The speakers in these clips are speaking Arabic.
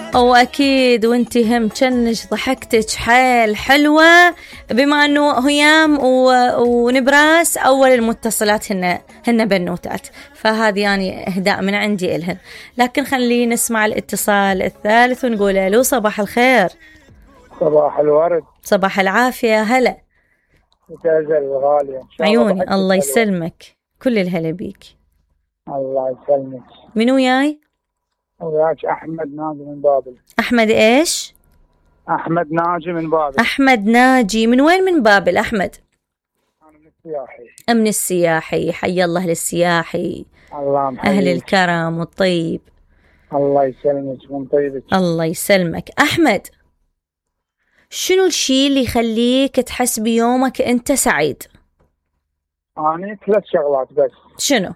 أو أكيد وانتي هم كنش ضحكتك حيل حلوة، بما أنه هيام ونبراس أول المتصلات هن بنوتات، فهذه يعني إهداء من عندي إلهن. لكن خلينا نسمع الاتصال الثالث ونقول له صباح الخير. صباح الورد. صباح العافية. هلا متازل الغالية عيوني. الله يسلمك. كل الهلا بيك. الله يسلمك. منو جاي؟ وياك أحمد ناجي من بابل. أحمد إيش؟ أحمد ناجي من بابل. أحمد ناجي من وين؟ من بابل أحمد؟ أنا من السياحي. من السياحي. حي الله للسياحي. الله محييك. أهل الكرم والطيب. الله يسلمك من طيبك. الله يسلمك. أحمد، شنو الشيء اللي يخليك تحس بيومك أنت سعيد؟ أنا 3 شغلات بس. شنو؟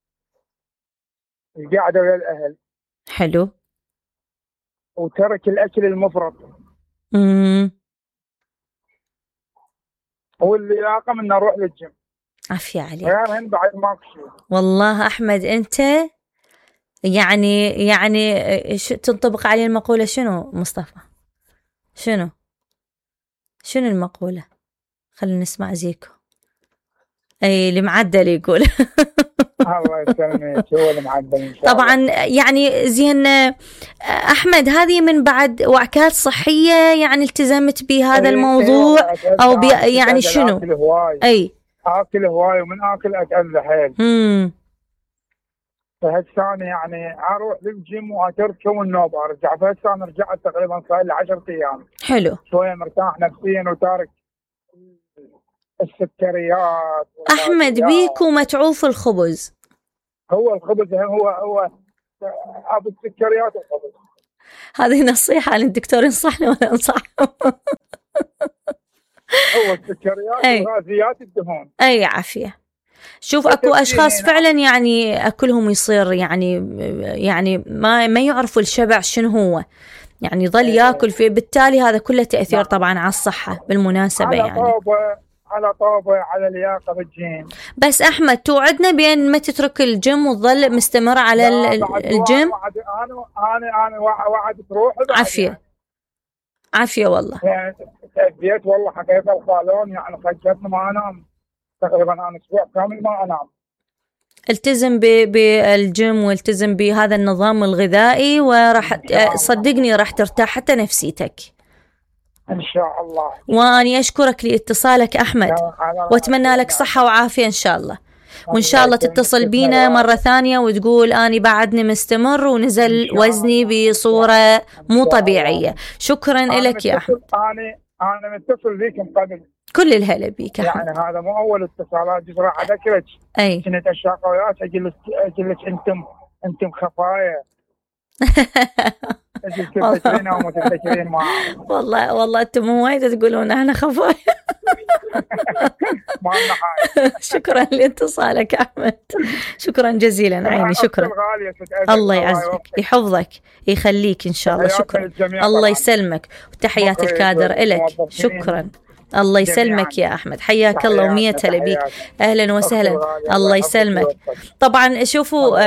القعدة ويا الأهل. حلو. وترك الأكل المفرط. واللياقة من نروح للجيم. عافية عليك. غيرهن بعد ماكو شيء. والله أحمد أنت يعني تنطبق عليه المقولة شنو مصطفى؟ شنو المقولة؟ خلينا نسمع زيكو. أي المعدل يقول. الله يسلمك. هو المعدل إن شاء الله. طبعا يعني زين أحمد، هذه من بعد وعكات صحية يعني التزمت بهذا الموضوع أو يعني شنو؟ أي آكل هواي ومن آكل أتأذى حيل. فهسه يعني أروح للجيم وأتركه والنوب أرجع. فهسه أنا رجعت تقريبا صار لي 10 أيام. حلو. شوية مرتاح نفسيا وتارك السكريات. أحمد بيكو متعوف الخبز. هو الخبز هو أبو السكريات والخبز. هذه نصيحة للدكتور، ينصحنا ولا ننصح؟ هو السكريات وغازيات الدهون. أي عافية. شوف اكو اشخاص فعلا يعني اكلهم يصير يعني ما يعرفوا الشبع شنو هو، يعني يظل ياكل فيه، بالتالي هذا كله تأثير طبعا على الصحة بالمناسبة. يعني على طوبة على لياقة بالجيم. بس أحمد توعدنا بأن ما تترك الجيم وتظل مستمر على الجيم. أنا وعد تروح. عافية والله. تأديت والله حقيقة القالون يعني خجتني ما أنام تقريبا. أنا أسبوع كامل ما أنام. التزم بالجيم والتزم بهذا النظام الغذائي وراح صدقني راح ترتاح حتى نفسيتك إن شاء الله. وأني أشكرك لاتصالك أحمد، وأتمنى لك صحة وعافية إن شاء الله. وإن شاء الله تتصل بينا مرة ثانية وتقول أني بعدني مستمر ونزل وزني بصورة مو طبيعية. شكرا لك يا أحمد. أنا متصل بيك من قبل. كل الهلا بيك يا يعني هذا مو أول اتصالات. بصراحة أذكرك كنت أشاق وياك أجلس أنتم خفايا. والله أنتم وايد تقولون احنا خفايا. شكرا لاتصالك أحمد، شكرا جزيلا عيني. شكرا. الله يعزك يحفظك يخليك إن شاء الله. شكرا. الله يسلمك وتحيات الكادر إلك. شكرا. الله يسلمك يا أحمد. حياك الله ومية هلا بيك. أهلا وسهلا. الله يسلمك. طبعا شوفوا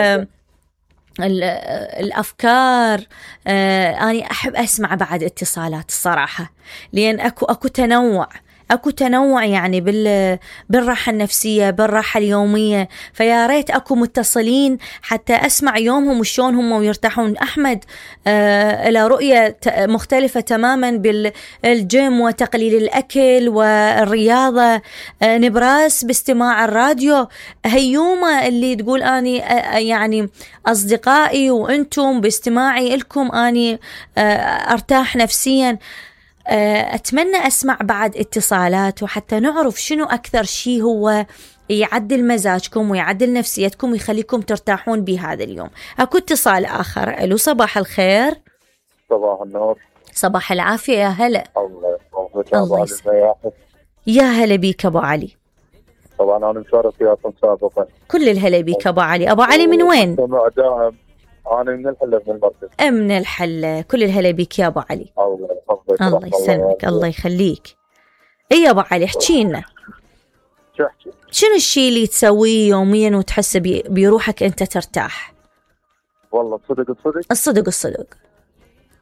الأفكار أنا أحب أسمع بعد اتصالات الصراحة، لأن أكو تنوع يعني بالراحة النفسية بالراحة اليومية. فيا ريت أكو متصلين حتى أسمع يومهم وشون هم ويرتاحون. أحمد إلى رؤية مختلفة تماما بالجيم وتقليل الأكل والرياضة. نبراس باستماع الراديو. هيومة اللي تقول أني يعني أصدقائي وأنتم باستماعي لكم أني أرتاح نفسيا. أتمنى أسمع بعد اتصالات وحتى نعرف شنو أكثر شيء هو يعدل مزاجكم ويعدل نفسيتكم ويخليكم ترتاحون بهذا اليوم. أكو اتصال آخر. ألو صباح الخير. صباح النور. صباح العافية. يا هلا. الله يسلمك. يا هلا بيك أبو علي. طبعا أنا مشارك فيكم سابقا. كل الهلا بيك أبو علي. أبو علي من وين؟ أنا من الحلة من المركز. من الحلة. كل الهلا بيك يا أبو علي. الله يسلمك. الله يخليك. إيه يا أبو علي احكي لنا شنو الشيء اللي تسويه يوميا وتحس بروحك أنت ترتاح؟ والله الصدق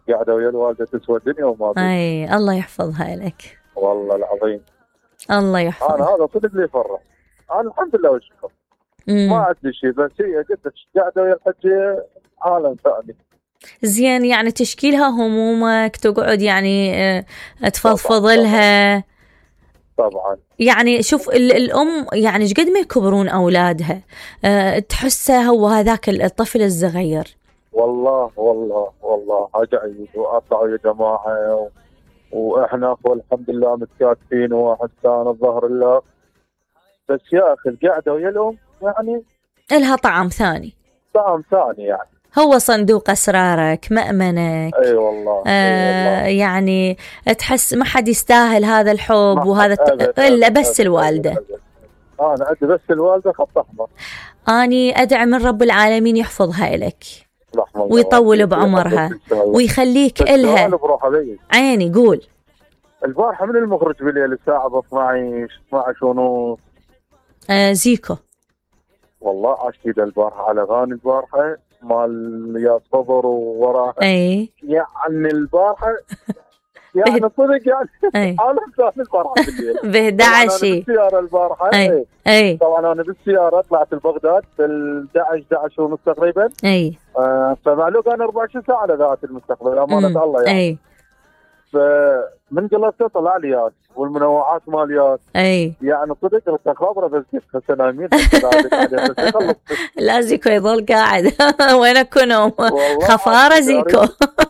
قاعدة ويا الوالدة تسوى الدنيا وما بي. أي الله يحفظها لك. والله العظيم الله يحفظها. أنا هذا صدق لي فرح. أنا الحمد لله والشكر. ما عندي شيء، بس هي قلت قاعدة ويا الحجة عالم ثاني. زين، يعني تشكيلها همومك، تقعد يعني تفضفض لها. طبعا يعني شوف الأم يعني ايش قد ما يكبرون أولادها تحسه هو هذاك الطفل الصغير. والله والله والله أقعد وأطلع يا جماعة وإحنا والحمد لله متكاتفين وواحد كان الظهر الله. بس يا أخي القعدة ويا الأم يعني إلها طعم ثاني. طعم ثاني يعني. هو صندوق أسرارك، مأمنك. أي والله. يعني تحس ما حد يستاهل هذا الحب وهذا إلا بس الوالدة. أنا عندي بس الوالدة خط أحمر. أني أدعي من رب العالمين يحفظها لك ويطول بعمرها ويخليك إلها. عيني قول. البارحة من المخرج بالليل الساعة 12 ونص. زيكو. والله عشت البارحة على أغاني البارحة مال يا صبر ووراه. اي يعني البارحة يعني صدق يعني انا ثاني البارحة بالليل ب 11 بالسيارة البارحة. اي طبعا انا بالسيارة طلعت لبغداد بال 11 ونص تقريبا. اي فمعلوق انا 24 ساعة على ذات المستقبل امانة الله يعني. اي فمن قلبته طلع لي ياس والمنوعات مال ياس. اي يعني صدق الخبره بس هسه نايمين. لا زيكو يظل قاعد. وينك كنوم خفاره زيكو.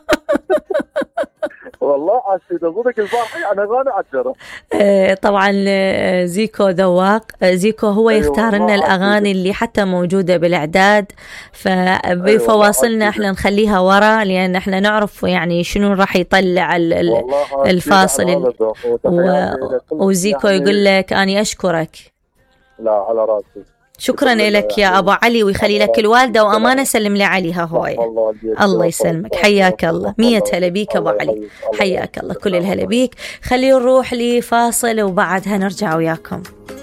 والله عشان صدق البارحة يعني غاني عجرة. طبعا زيكو ذواق. زيكو هو يختار لنا الأغاني اللي حتى موجودة بالإعداد، فبفواصلنا احنا نخليها ورا لأن احنا نعرف يعني شنو راح يطلع الفاصل. وزيكو يقول لك أنا أشكرك. لا على راسي. شكرا لك يا أبو علي، ويخلي لك الوالدة وأمانة سلم لي عليها هواي. الله يسلمك، حياك الله. 100 هلا بيك أبو علي، حياك الله. كل الهلا بيك. خلينا نروح لفاصل وبعدها نرجع وياكم.